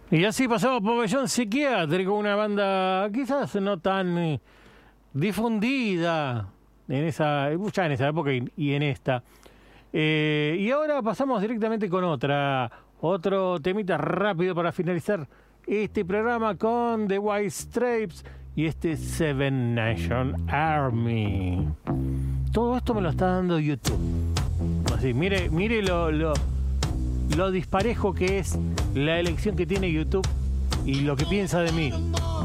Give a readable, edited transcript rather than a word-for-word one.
Y así pasamos Pabellón Psiquiátrico, una banda quizás no tan difundida ya en esa época y en esta. Y ahora pasamos directamente con otro temita rápido para finalizar este programa con The White Stripes y este Seven Nation Army. Todo esto me lo está dando YouTube. Así, mire lo disparejo que es la elección que tiene YouTube y lo que piensa de mí.